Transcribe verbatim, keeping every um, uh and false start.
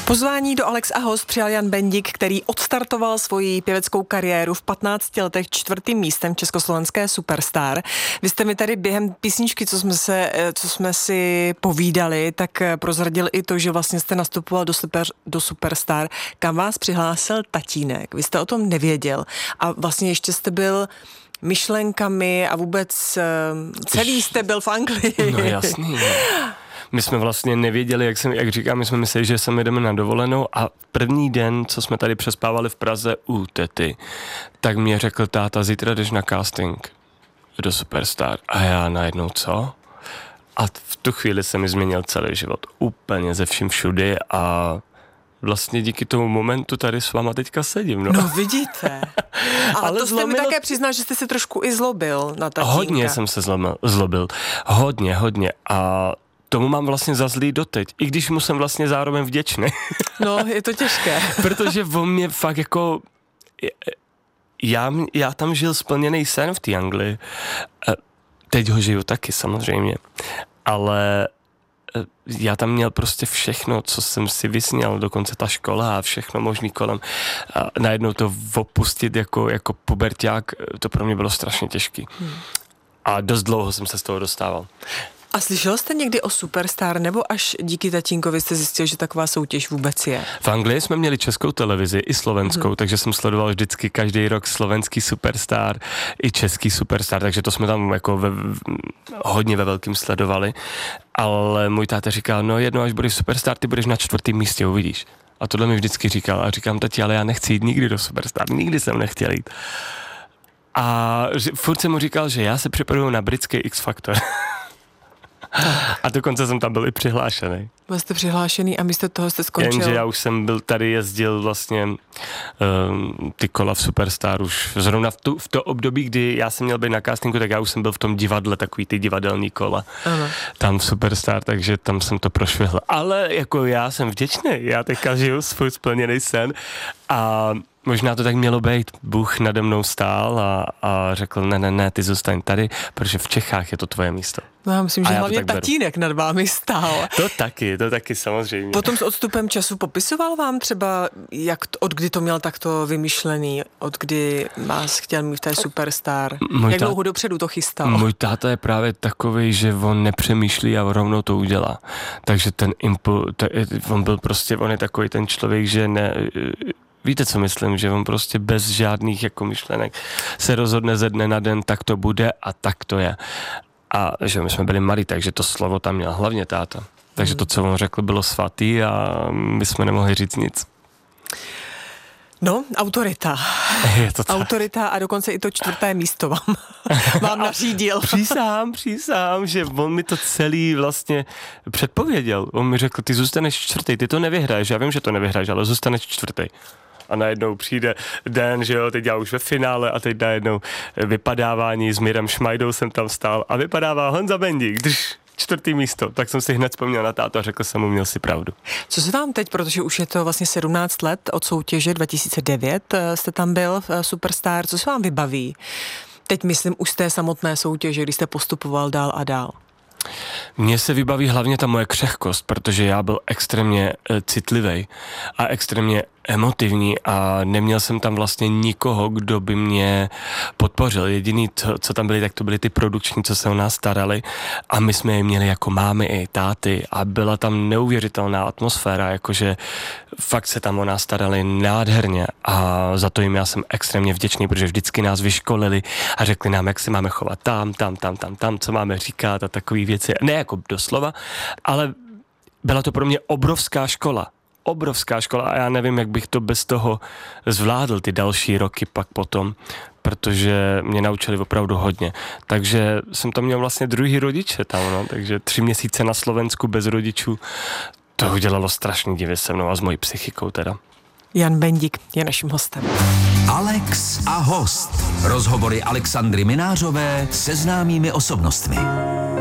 Pozvání do Alex a host přijal Jan Bendik, který odstartoval svoji pěveckou kariéru v patnácti letech čtvrtým místem československé Superstar. Vy jste mi tady během písničky, co jsme, se, co jsme si povídali, tak prozradil i to, že vlastně jste nastupoval do, super, do Superstar, kam vás přihlásil tatínek. Vy jste o tom nevěděl a vlastně ještě jste byl myšlenkami a vůbec celý jste byl v Anglii. No jasný. My jsme vlastně nevěděli, jak, jsem, jak říkám, my jsme mysleli, že sem jdeme na dovolenou a první den, co jsme tady přespávali v Praze u tety, tak mě řekl táta, zítra jdeš na casting do Superstar. A já najednou co? A v tu chvíli se mi změnil celý život. Úplně ze vším všudy a vlastně díky tomu momentu tady s váma teďka sedím. No, no vidíte. Ale to jste mi také přiznal, že jste se trošku i zlobil na tatínka. Hodně jsem se zlobil, zlobil. Hodně, hodně. A tomu mám vlastně za zlý doteď, i když mu jsem vlastně zároveň vděčný. No, je to těžké. Protože on mě fakt jako... Já, já tam žil splněný sen v té Anglii. Teď ho žiju taky samozřejmě. Ale já tam měl prostě všechno, co jsem si vysněl, dokonce ta škola a všechno možný kolem. A najednou to opustit jako, jako puberťák, to pro mě bylo strašně těžký. Hmm. A dost dlouho jsem se z toho dostával. A slyšel jste někdy o Superstar, nebo až díky tatínkovi jste zjistil, že taková soutěž vůbec je? V Anglii jsme měli českou televizi i slovenskou, hmm. takže jsem sledoval vždycky každý rok slovenský Superstar i český Superstar, takže to jsme tam jako ve, hodně ve velkým sledovali. Ale můj táta říkal, no jednou až budeš Superstar, ty budeš na čtvrtém místě, uvidíš. A tohle mi vždycky říkal a říkám, tati, ale já nechci jít nikdy do Superstar, nikdy jsem nechtěl jít. A furt jsem mu říkal, že já se připravuju na britský X-Factor. A dokonce jsem tam byl i přihlášený. Byl jste přihlášený a místo toho jste skončil? Jenže já už jsem byl tady, jezdil vlastně um, ty kola v Superstar už zrovna v, tu, v to období, kdy já jsem měl být na castingu, tak já už jsem byl v tom divadle, takový ty divadelní kola. Ano. Tam v Superstar, takže tam jsem to prošvihl. Ale jako já jsem vděčný, já teďka žiju svůj splněný sen a možná to tak mělo být. Bůh nade mnou stál a, a řekl, ne, ne, ne, ty zůstaň tady, protože v Čechách je to tvoje místo. No já myslím, že já hlavně tatínek beru. Nad vámi stál. To taky, to taky samozřejmě. Potom s odstupem času popisoval vám třeba, jak, od kdy to měl takto vymyšlený, od kdy vás chtěl mít v té Superstar, můj jak tá... dlouho dopředu to chystal? Můj táta je právě takovej, že on nepřemýšlí a rovnou to udělá. Takže ten impul, on byl prostě, on je takový ten člověk, že ne... Víte, co myslím, že on prostě bez žádných jako myšlenek se rozhodne ze dne na den, tak to bude a tak to je. A že my jsme byli malí, takže to slovo tam měl hlavně táta. Takže to, co on řekl, bylo svatý a my jsme nemohli říct nic. No, autorita. Je to tak. Autorita a dokonce i to čtvrté místo vám, vám nařídil. Přísám, přísám, že on mi to celý vlastně předpověděl. On mi řekl, ty zůstaneš čtvrtý, ty to nevyhraješ, já vím, že to nevyhraješ, ale zůstaneš čtvrtý. A najednou přijde den, že jo, teď já už ve finále a teď najednou vypadávání s Mirem Šmajdou jsem tam stál a vypadává Honza Bendik, drž, čtvrtý místo. Tak jsem si hned vzpomněl na tátu a řekl jsem mu, měl si pravdu. Co se vám teď, protože už je to vlastně sedmnáct let od soutěže dva tisíce devět, jste tam byl v Superstar, co se vám vybaví? Teď myslím už z té samotné soutěže, kdy jste postupoval dál a dál. Mně se vybaví hlavně ta moje křehkost, protože já byl extrémně e, citlivý a extrémně emotivní a neměl jsem tam vlastně nikoho, kdo by mě podpořil. Jediný, co, co tam byli, tak to byli ty produkční, co se o nás starali a my jsme je měli jako mámy i táty a byla tam neuvěřitelná atmosféra, jakože fakt se tam o nás starali nádherně a za to jim já jsem extrémně vděčný, protože vždycky nás vyškolili a řekli nám, jak se máme chovat tam, tam, tam, tam, tam, co máme říkat a takové věci. Ne jako doslova, ale byla to pro mě obrovská škola. Obrovská škola a já nevím, jak bych to bez toho zvládl ty další roky pak potom, protože mě naučili opravdu hodně. Takže jsem tam měl vlastně druhý rodiče tam, no, takže tři měsíce na Slovensku bez rodičů, to udělalo strašný divy se mnou a s mojí psychikou teda. Jan Bendik je naším hostem. Alex a host. Rozhovory Alexandry Minářové se známými osobnostmi.